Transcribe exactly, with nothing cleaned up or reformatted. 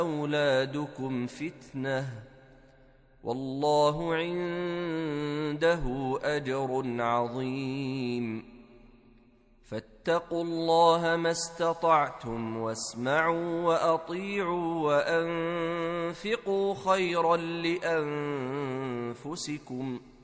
أولادكم فتنة والله عنده أجر عظيم فاتقوا الله ما استطعتم واسمعوا وأطيعوا وأنفقوا خيرا لأنفسكم